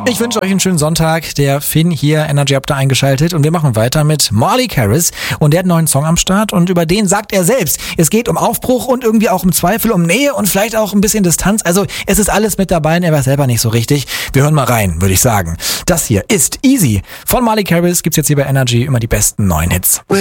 Ich wünsche euch einen schönen Sonntag. Der Finn hier, Energy habt ihr eingeschaltet und wir machen weiter mit Marley Harris und der hat einen neuen Song am Start und über den sagt er selbst, es geht um Aufbruch und irgendwie auch im Zweifel um Nähe und vielleicht auch ein bisschen Distanz. Also es ist alles mit dabei und er weiß selber nicht so richtig. Wir hören mal rein, würde ich sagen. Das hier ist Easy von Marley Harris, gibt's jetzt hier bei Energy immer die besten neuen Hits.